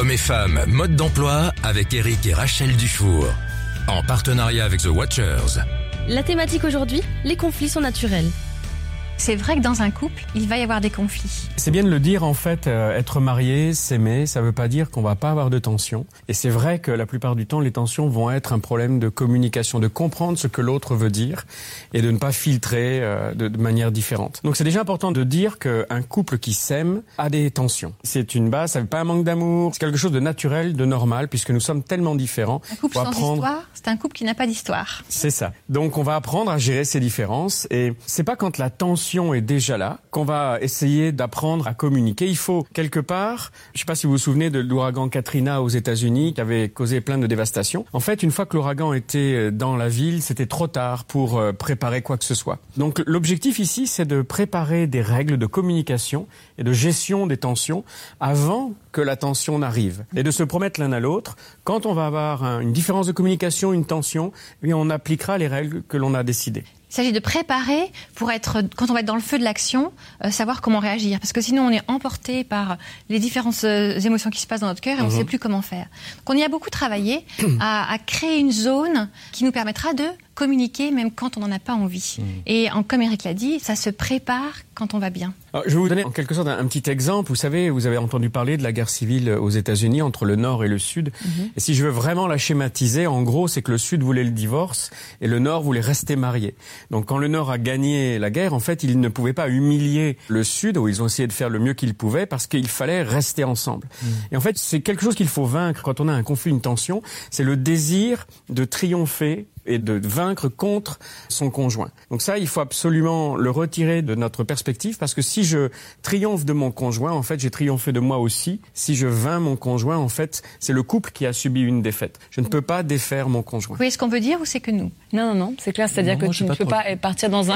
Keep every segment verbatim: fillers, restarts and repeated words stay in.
Hommes et femmes, mode d'emploi avec Eric et Rachel Dufour. En partenariat avec The Watchers. La thématique aujourd'hui, les conflits sont naturels. C'est vrai que dans un couple, il va y avoir des conflits. C'est bien de le dire, en fait, euh, être marié, s'aimer, ça veut pas dire qu'on va pas avoir de tensions. Et c'est vrai que la plupart du temps, les tensions vont être un problème de communication, de comprendre ce que l'autre veut dire et de ne pas filtrer euh, de, de manière différente. Donc c'est déjà important de dire qu'un couple qui s'aime a des tensions. C'est une base, ça veut pas un manque d'amour, c'est quelque chose de naturel, de normal, puisque nous sommes tellement différents. Un couple sans apprendre... histoire, c'est un couple qui n'a pas d'histoire. C'est ça. Donc on va apprendre à gérer ces différences et c'est pas quand la tension est déjà là qu'on va essayer d'apprendre à communiquer. Il faut quelque part, je sais pas si vous vous souvenez de l'ouragan Katrina aux États-Unis qui avait causé plein de dévastation. En fait, une fois que l'ouragan était dans la ville, c'était trop tard pour préparer quoi que ce soit. Donc l'objectif ici, c'est de préparer des règles de communication et de gestion des tensions avant que la tension n'arrive et de se promettre l'un à l'autre. Quand on va avoir un, une différence de communication, une tension, eh bien on appliquera les règles que l'on a décidées. Il s'agit de préparer pour être, quand on va être dans le feu de l'action, euh, savoir comment réagir. Parce que sinon, on est emporté par les différentes euh, émotions qui se passent dans notre cœur et on ne mmh. sait plus comment faire. Donc, on y a beaucoup travaillé à, à créer une zone qui nous permettra de communiquer même quand on n'en a pas envie. Mmh. Et en, comme Eric l'a dit, ça se prépare quand on va bien. Alors, je vais vous donner en quelque sorte un, un petit exemple. Vous savez, vous avez entendu parler de la guerre civile aux États-Unis entre le Nord et le Sud. Mmh. Et si je veux vraiment la schématiser, en gros, c'est que le Sud voulait le divorce et le Nord voulait rester marié. Donc quand le Nord a gagné la guerre, en fait, ils ne pouvaient pas humilier le Sud, où ils ont essayé de faire le mieux qu'ils pouvaient, parce qu'il fallait rester ensemble. Mmh. Et en fait, c'est quelque chose qu'il faut vaincre quand on a un conflit, une tension, c'est le désir de triompher et de vaincre contre son conjoint. Donc ça, il faut absolument le retirer de notre perspective, parce que si je triomphe de mon conjoint, en fait, j'ai triomphé de moi aussi. Si je vainc mon conjoint, en fait, c'est le couple qui a subi une défaite. Je ne peux pas défaire mon conjoint. Oui, est-ce qu'on veut dire ou c'est que nous ? Non, non, non, c'est clair, c'est-à-dire non, que tu ne peux pas partir dans un...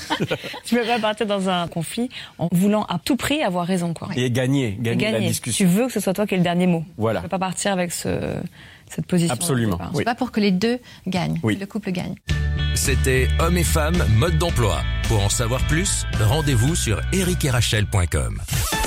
tu ne peux pas partir dans un conflit en voulant à tout prix avoir raison, quoi. Et gagner, gagner, et gagner. la discussion. Tu veux que ce soit toi qui ait le dernier mot. Voilà. Tu ne peux pas partir avec ce... cette position. Absolument. Oui. C'est pas pour que les deux gagnent, oui. que le couple gagne. C'était Hommes et femmes, mode d'emploi. Pour en savoir plus, rendez-vous sur eric et rachel point com.